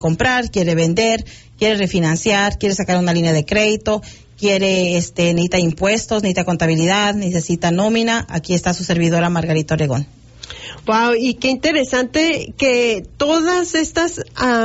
comprar, quiere vender, quiere refinanciar, quiere sacar una línea de crédito, necesita impuestos, necesita contabilidad, necesita nómina, aquí está su servidora Margarita Oregón. Wow, y qué interesante que todas estas,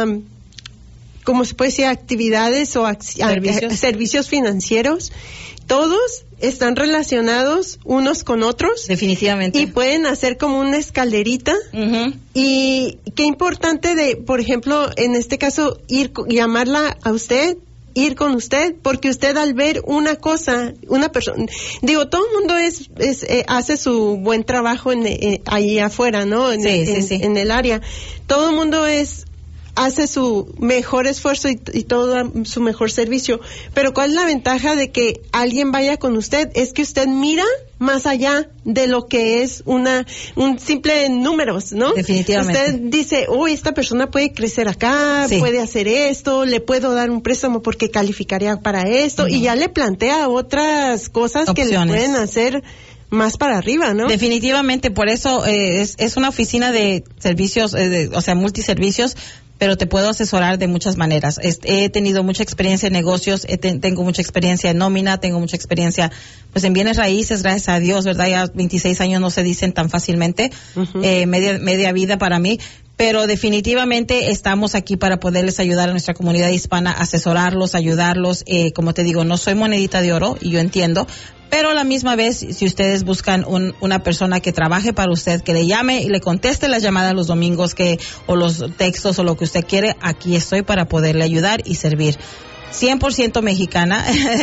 ¿cómo se puede decir? Actividades o servicios financieros, todos están relacionados unos con otros. Definitivamente. Y pueden hacer como una escalerita. Uh-huh. Y qué importante por ejemplo, en este caso, llamarla a usted, ir con usted, porque usted al ver una cosa, una persona, todo el mundo hace su buen trabajo ahí afuera, ¿no? En el área. Todo el mundo hace su mejor esfuerzo y todo su mejor servicio. Pero ¿cuál es la ventaja de que alguien vaya con usted? Es que usted mira más allá de lo que es un simple números, ¿no? Definitivamente. Usted dice, esta persona puede crecer acá, puede hacer esto, le puedo dar un préstamo porque calificaría para esto, uh-huh. Y ya le plantea otras cosas que le pueden hacer más para arriba, ¿no? Definitivamente, por eso es una oficina de servicios, multiservicios, pero te puedo asesorar de muchas maneras. He tenido mucha experiencia en negocios, tengo mucha experiencia en nómina, tengo mucha experiencia pues en bienes raíces, gracias a Dios, ¿verdad? Ya 26 años no se dicen tan fácilmente, uh-huh. Media vida para mí, pero definitivamente estamos aquí para poderles ayudar a nuestra comunidad hispana, asesorarlos, ayudarlos. Como te digo, no soy monedita de oro, y yo entiendo, pero a la misma vez, si ustedes buscan una persona que trabaje para usted, que le llame y le conteste las llamadas los domingos o los textos o lo que usted quiere, aquí estoy para poderle ayudar y servir. 100% mexicana,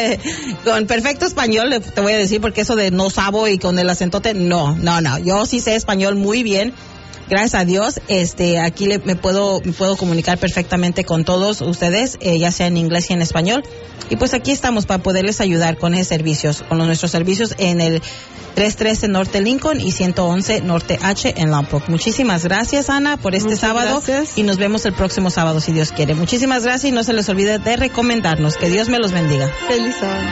con perfecto español, te voy a decir, porque eso de no sabo y con el acentote, no, yo sí sé español muy bien. Gracias a Dios, aquí me puedo comunicar perfectamente con todos ustedes, ya sea en inglés y en español. Y pues aquí estamos para poderles ayudar con esos servicios, nuestros servicios en el 313 Norte Lincoln y 111 Norte H en Lompoc. Muchísimas gracias, Ana, por este sábado. Gracias. Y nos vemos el próximo sábado, si Dios quiere. Muchísimas gracias y no se les olvide de recomendarnos. Que Dios me los bendiga. Feliz sábado.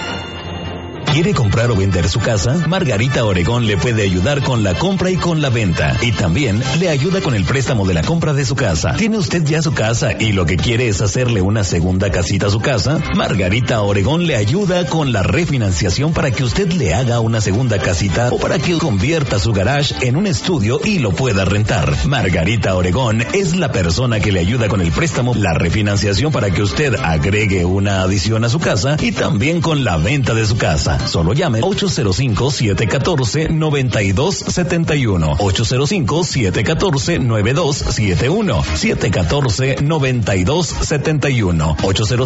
¿Quiere comprar o vender su casa? Margarita Oregón le puede ayudar con la compra y con la venta. Y también le ayuda con el préstamo de la compra de su casa. ¿Tiene usted ya su casa y lo que quiere es hacerle una segunda casita a su casa? Margarita Oregón le ayuda con la refinanciación para que usted le haga una segunda casita o para que convierta su garage en un estudio y lo pueda rentar. Margarita Oregón es la persona que le ayuda con el préstamo, la refinanciación para que usted agregue una adición a su casa y también con la venta de su casa. Solo llame 805-714-9271. 805-714-9271. 714-9271.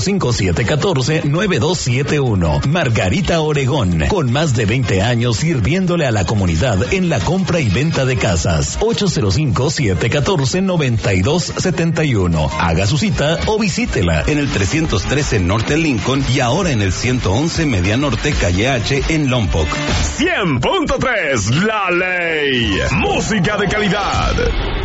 805-714-9271. Margarita Oregón, con más de 20 años sirviéndole a la comunidad en la compra y venta de casas. 805-714-9271. Haga su cita o visítela en el 313 Norte Lincoln y ahora en el 111 Media Norte, calle H en Lompoc. 100.3 La Ley. Música de calidad.